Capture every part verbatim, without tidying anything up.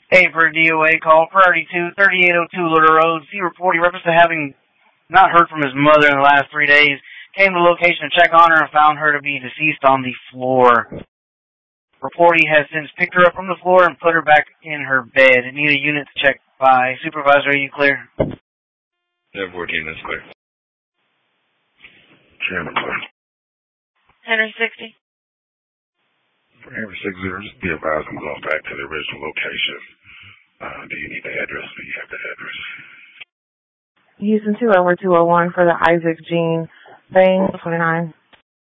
Hey, for a D O A call, priority two, thirty-eight oh two Little Road, C reporting reference to having not heard from his mother in the last three days. Came to the location to check on her and found her to be deceased on the floor. Reporting has since picked her up from the floor and put her back in her bed. Need a unit to check by. Supervisor, are you clear? Yeah, fourteen, that's clear. Chairman clear. Henry sixty. For Henry sixty, just be advised I'm going back to the original location. Uh, do you need the address? Do you have the address? Houston two over two oh one for the Isaac Jean Bang twenty-nine.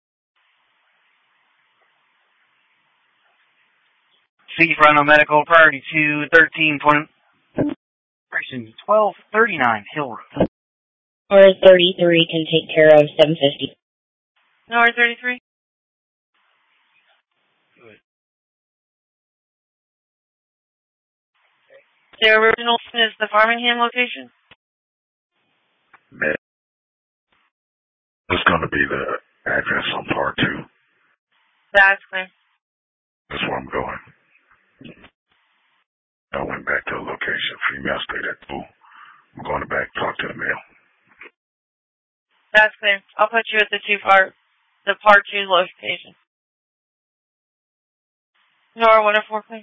C Frontal Medical, priority two, thirteen twenty, twelve thirty-nine Hill Road. R thirty-three can take care of seven fifty. No, R thirty-three? Good. The original is the Farmingham location? Man, it's going to be the address on part two. That's clear. That's where I'm going. I went back to the location. Female stayed at pool. I'm going to back talk to the male. That's clear. I'll put you at the two part, the part two location. Nora one oh four, please.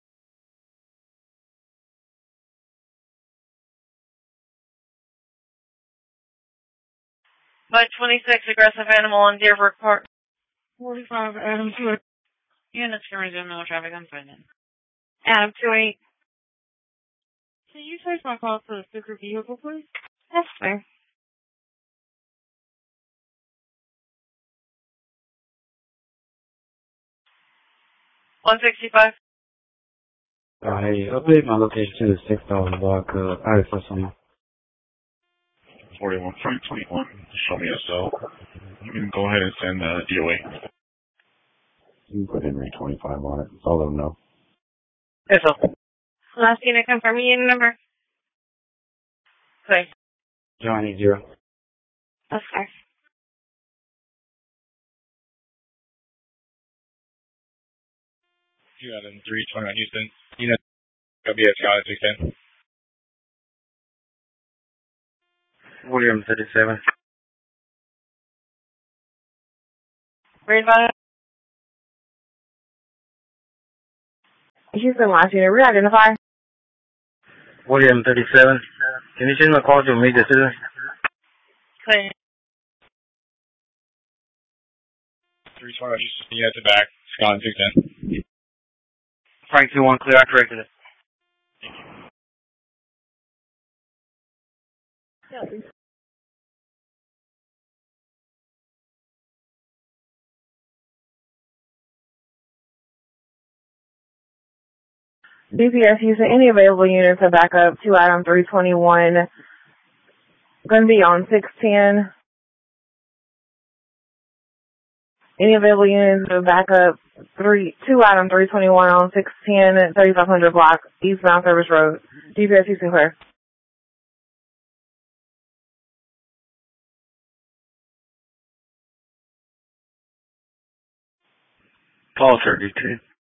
By twenty-six, aggressive animal on Deerbrook Park. forty-five, Adam two eight. Units can resume no traffic on foot. Adam two eight. Can you take my call to the secret vehicle, please? Yes, sir. one sixty-five. Uh, hey, update my location to the six thousand block. Uh, I have someone. forty-one, three twenty-one. Show me a cell. You can go ahead and send the D O A. You can put Henry twenty-five on it. I'll let them know. Yes, sir. Last unit, confirm your unit number. Clear. Johnny zero. That's clear. You got in three twenty-nine Houston. Unit, W S Scott six ten. William thirty-seven. Worried about it? Houston last unit, re-identify. William thirty-seven. Can you send a call to me this evening? Clear. three twenty Houston, unit to back. Scott six ten. Frank two one, clear. I corrected it. D P S Houston, any available units to back up to item three twenty-one. Going to be on six ten. Any available units to back up three, two item three twenty-one on six ten at thirty-five hundred block, eastbound Service Road. D P S Houston, clear. Call thirty-two.